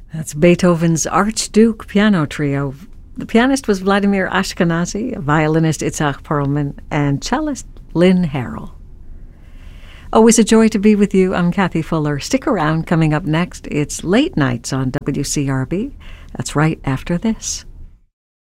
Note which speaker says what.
Speaker 1: That's Beethoven's Archduke Piano Trio. The pianist was Vladimir Ashkenazy, violinist Itzhak Perlman, and cellist Lynn Harrell. Always a joy to be with you. I'm Kathy Fuller. Stick around. Coming up next, it's Late Nights on WCRB. That's right after this.